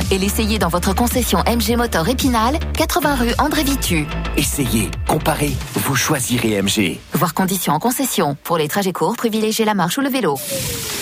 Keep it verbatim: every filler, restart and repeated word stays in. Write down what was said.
et l'essayer dans votre concession M G Motor Épinal, quatre-vingts rue André Vitu. Essayez, comparez, vous choisirez M G. Voir conditions en concession. Pour les trajets courts, privilégiez la marche ou le vélo.